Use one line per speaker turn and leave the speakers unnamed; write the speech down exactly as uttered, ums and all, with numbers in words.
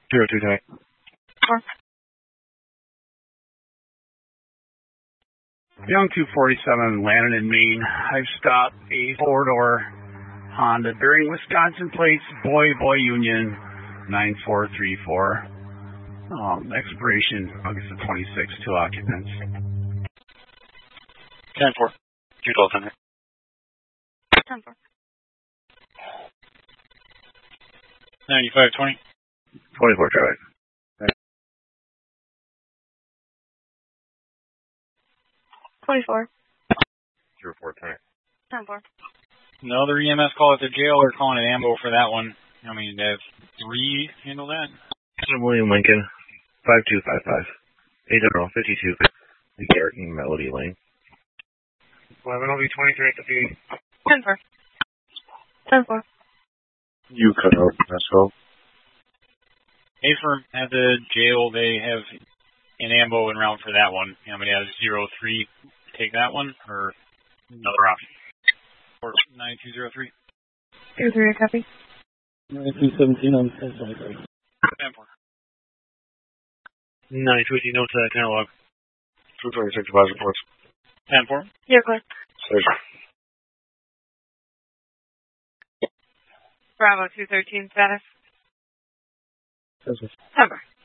Zero two tonight.
Four.
Young two forty-seven landed in Maine. I've stopped a four-door Honda bearing Wisconsin plates, Boy Boy Union nine four three four. Um, expiration August of twenty-six, two occupants.
ten four. Two twelve tonight.
ten four.
ninety-five twenty.
twenty-four Charlie.
twenty-four.
Zero four tonight.
ten four.
Another E M S call at the jail. They're calling it ambo for that one. I mean, they have three handle that.
William Lincoln. five two five five. eight zero fifty-two. Garrett and Melody Lane.
eleven O B twenty-three at the P.
ten four. ten four.
You cut out. That's all.
A firm at the jail. They have an ambo en route for that one. How many out of zero three? Take that one or another option? Or nine two zero three.
Zero three, a copy.
nine two seventeen on ten twenty-three.
ten four. nine two eighteen notes at analog.
two twenty-six advisor reports.
ten four.
You're clear.
Station.
Bravo two thirteen status.
That's it.
Cover.